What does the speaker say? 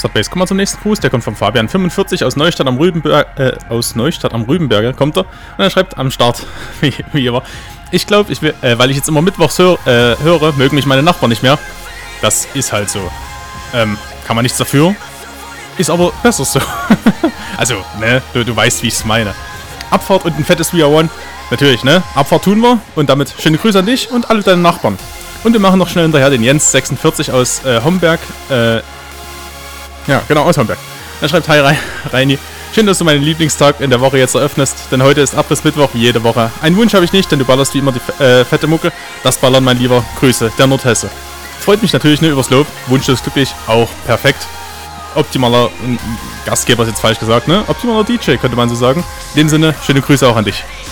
Subbase, komm mal zum nächsten Gruß. Der kommt von Fabian45 aus Neustadt am Rübenberger kommt er. Und er schreibt am Start, wie immer. Ich glaube, weil ich jetzt immer mittwochs höre, mögen mich meine Nachbarn nicht mehr. Das ist halt so. Kann man nichts dafür. Ist aber besser so. Also, ne, du weißt, wie ich es meine. Abfahrt und ein fettes We Are One. Natürlich, ne? Abfahrt tun wir. Und damit schöne Grüße an dich und alle deine Nachbarn. Und wir machen noch schnell hinterher den Jens46 aus Homberg. Ja, genau, aus Homberg. Er schreibt, hi Reini. Schön, dass du meinen Lieblingstag in der Woche jetzt eröffnest, denn heute ist Abrissmittwoch wie jede Woche. Einen Wunsch habe ich nicht, denn du ballerst wie immer die fette Mucke. Das ballern, mein Lieber. Grüße, der Nordhesse. Freut mich natürlich, ne, übers Lob. Wunschlos glücklich, auch perfekt. Optimaler Gastgeber ist jetzt falsch gesagt, ne? Optimaler DJ, könnte man so sagen. In dem Sinne, schöne Grüße auch an dich.